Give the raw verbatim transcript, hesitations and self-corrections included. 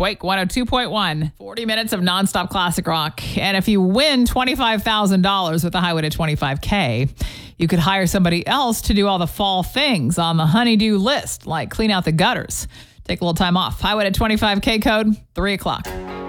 Quake one oh two point one. forty minutes of nonstop classic rock. And if you win twenty-five thousand dollars with the Highway to twenty-five K, you could hire somebody else to do all the fall things on the honeydew list, like clean out the gutters. Take a little time off. Highway to twenty-five K code, three o'clock.